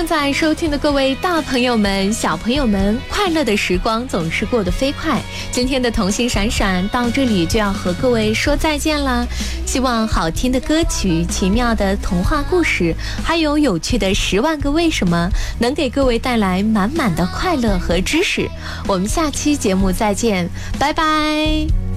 正在收听的各位大朋友们、小朋友们，快乐的时光总是过得飞快。今天的童心闪闪到这里就要和各位说再见啦。希望好听的歌曲、奇妙的童话故事，还有有趣的10万个为什么，能给各位带来满满的快乐和知识。我们下期节目再见，拜拜。